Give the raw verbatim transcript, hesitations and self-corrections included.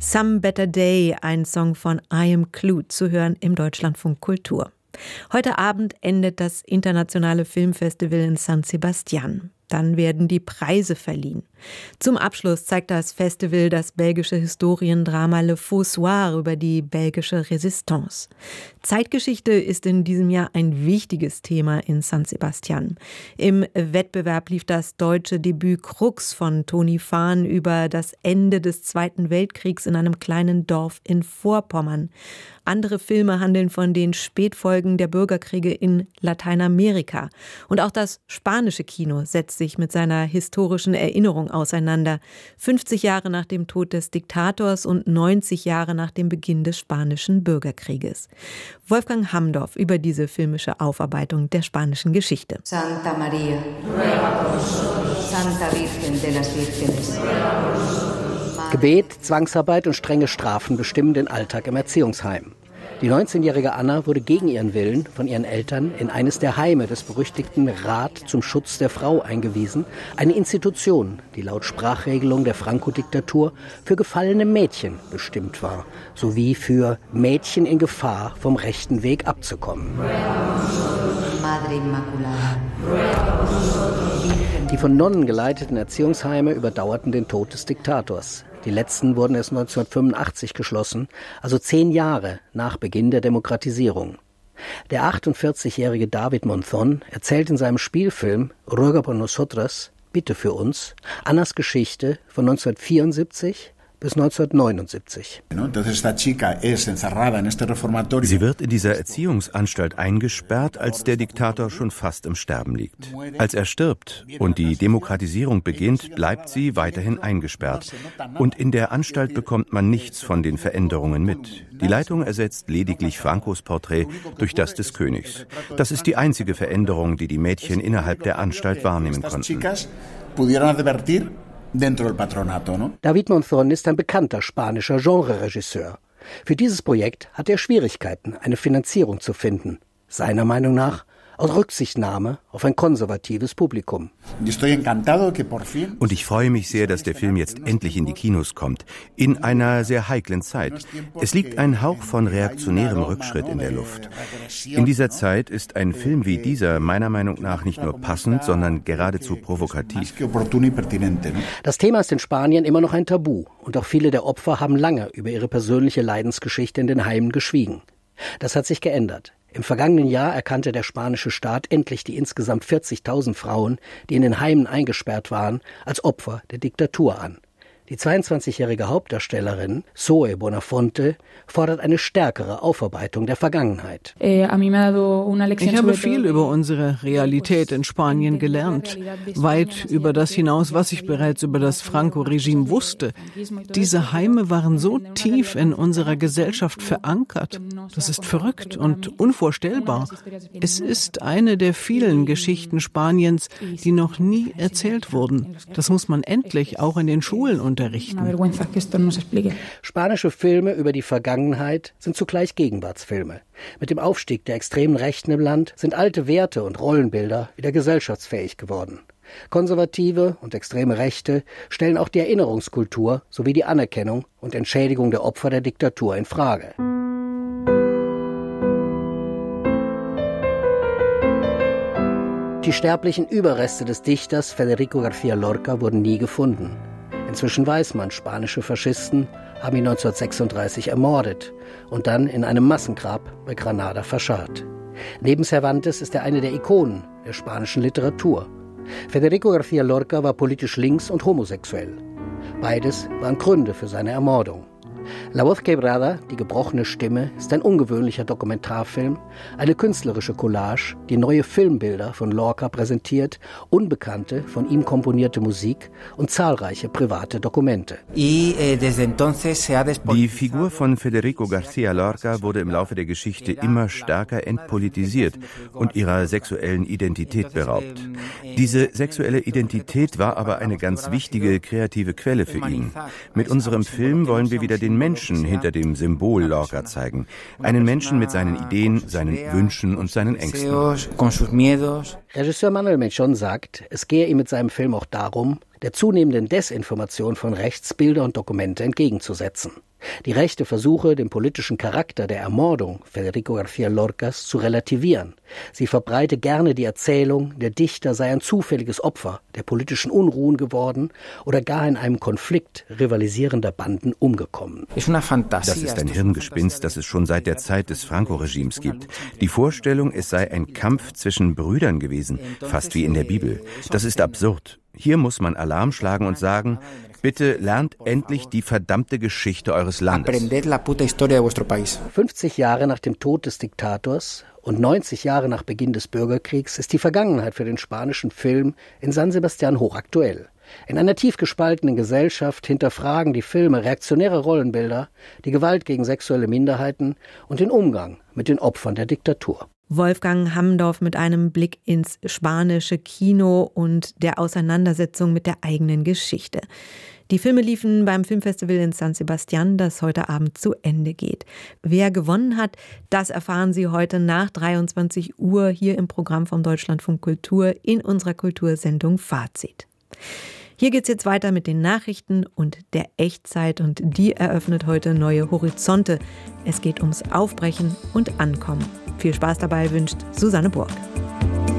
Some Better Day, ein Song von I Am Clued, zu hören im Deutschlandfunk Kultur. Heute Abend endet das internationale Filmfestival in San Sebastián. Dann werden die Preise verliehen. Zum Abschluss zeigt das Festival das belgische Historiendrama Le Fossoir über die belgische Resistance. Zeitgeschichte ist in diesem Jahr ein wichtiges Thema in San Sebastián. Im Wettbewerb lief das deutsche Debüt Krux von Toni Fahn über das Ende des Zweiten Weltkriegs in einem kleinen Dorf in Vorpommern. Andere Filme handeln von den Spätfolgen der Bürgerkriege in Lateinamerika. Und auch das spanische Kino setzt sich mit seiner historischen Erinnerung auseinander. fünfzig Jahre nach dem Tod des Diktators und neunzig Jahre nach dem Beginn des spanischen Bürgerkrieges. Wolfgang Hamdorf über diese filmische Aufarbeitung der spanischen Geschichte. Santa Maria, Santa Virgen de las Vírgenes. Gebet, Zwangsarbeit und strenge Strafen bestimmen den Alltag im Erziehungsheim. Die neunzehnjährige Anna wurde gegen ihren Willen von ihren Eltern in eines der Heime des berüchtigten Rat zum Schutz der Frau eingewiesen, eine Institution, die laut Sprachregelung der Franco-Diktatur für gefallene Mädchen bestimmt war, sowie für Mädchen in Gefahr, vom rechten Weg abzukommen. Die von Nonnen geleiteten Erziehungsheime überdauerten den Tod des Diktators. Die letzten wurden erst neunzehnhundertfünfundachtzig geschlossen, also zehn Jahre nach Beginn der Demokratisierung. Der achtundvierzigjährige David Monzón erzählt in seinem Spielfilm Ruega por nosotras, Bitte für uns, Annas Geschichte von neunzehnhundertvierundsiebzig bis neunzehnhundertneunundsiebzig. Sie wird in dieser Erziehungsanstalt eingesperrt, als der Diktator schon fast im Sterben liegt. Als er stirbt und die Demokratisierung beginnt, bleibt sie weiterhin eingesperrt. Und in der Anstalt bekommt man nichts von den Veränderungen mit. Die Leitung ersetzt lediglich Francos Porträt durch das des Königs. Das ist die einzige Veränderung, die die Mädchen innerhalb der Anstalt wahrnehmen konnten. David Monzón ist ein bekannter spanischer Genreregisseur. Für dieses Projekt hat er Schwierigkeiten, eine Finanzierung zu finden. Seiner Meinung nach aus Rücksichtnahme auf ein konservatives Publikum. Und ich freue mich sehr, dass der Film jetzt endlich in die Kinos kommt, in einer sehr heiklen Zeit. Es liegt ein Hauch von reaktionärem Rückschritt in der Luft. In dieser Zeit ist ein Film wie dieser meiner Meinung nach nicht nur passend, sondern geradezu provokativ. Das Thema ist in Spanien immer noch ein Tabu und auch viele der Opfer haben lange über ihre persönliche Leidensgeschichte in den Heimen geschwiegen. Das hat sich geändert. Im vergangenen Jahr erkannte der spanische Staat endlich die insgesamt vierzigtausend Frauen, die in den Heimen eingesperrt waren, als Opfer der Diktatur an. Die zweiundzwanzigjährige Hauptdarstellerin Zoe Bonafonte fordert eine stärkere Aufarbeitung der Vergangenheit. Ich habe viel über unsere Realität in Spanien gelernt, weit über das hinaus, was ich bereits über das Franco-Regime wusste. Diese Heime waren so tief in unserer Gesellschaft verankert. Das ist verrückt und unvorstellbar. Es ist eine der vielen Geschichten Spaniens, die noch nie erzählt wurden. Das muss man endlich auch in den Schulen unterrichten. Spanische Filme über die Vergangenheit sind zugleich Gegenwartsfilme. Mit dem Aufstieg der extremen Rechten im Land sind alte Werte und Rollenbilder wieder gesellschaftsfähig geworden. Konservative und extreme Rechte stellen auch die Erinnerungskultur sowie die Anerkennung und Entschädigung der Opfer der Diktatur in Frage. Die sterblichen Überreste des Dichters Federico García Lorca wurden nie gefunden. Inzwischen weiß man, spanische Faschisten haben ihn neunzehnhundertsechsunddreißig ermordet und dann in einem Massengrab bei Granada verscharrt. Neben Cervantes ist er eine der Ikonen der spanischen Literatur. Federico García Lorca war politisch links und homosexuell. Beides waren Gründe für seine Ermordung. La Voz Quebrada, die gebrochene Stimme, ist ein ungewöhnlicher Dokumentarfilm, eine künstlerische Collage, die neue Filmbilder von Lorca präsentiert, unbekannte, von ihm komponierte Musik und zahlreiche private Dokumente. Die Figur von Federico García Lorca wurde im Laufe der Geschichte immer stärker entpolitisiert und ihrer sexuellen Identität beraubt. Diese sexuelle Identität war aber eine ganz wichtige kreative Quelle für ihn. Mit unserem Film wollen wir wieder den Menschen hinter dem Symbol Lorca zeigen. Einen Menschen mit seinen Ideen, seinen Wünschen und seinen Ängsten. Regisseur Manuel Mechon sagt, es gehe ihm mit seinem Film auch darum, der zunehmenden Desinformation von rechts Bilder und Dokumente entgegenzusetzen. Die Rechte versuche, den politischen Charakter der Ermordung Federico García Lorcas zu relativieren. Sie verbreite gerne die Erzählung, der Dichter sei ein zufälliges Opfer der politischen Unruhen geworden oder gar in einem Konflikt rivalisierender Banden umgekommen. Das ist ein Hirngespinst, das es schon seit der Zeit des Franco-Regimes gibt. Die Vorstellung, es sei ein Kampf zwischen Brüdern gewesen, fast wie in der Bibel. Das ist absurd. Hier muss man Alarm schlagen und sagen, bitte lernt endlich die verdammte Geschichte eures Landes. fünfzig Jahre nach dem Tod des Diktators und neunzig Jahre nach Beginn des Bürgerkriegs ist die Vergangenheit für den spanischen Film in San Sebastián hochaktuell. In einer tief gespaltenen Gesellschaft hinterfragen die Filme reaktionäre Rollenbilder, die Gewalt gegen sexuelle Minderheiten und den Umgang mit den Opfern der Diktatur. Wolfgang Hammendorf mit einem Blick ins spanische Kino und der Auseinandersetzung mit der eigenen Geschichte. Die Filme liefen beim Filmfestival in San Sebastián, das heute Abend zu Ende geht. Wer gewonnen hat, das erfahren Sie heute nach dreiundzwanzig Uhr hier im Programm vom Deutschlandfunk Kultur in unserer Kultursendung Fazit. Hier geht's jetzt weiter mit den Nachrichten und der Echtzeit und die eröffnet heute neue Horizonte. Es geht ums Aufbrechen und Ankommen. Viel Spaß dabei wünscht Susanne Burg.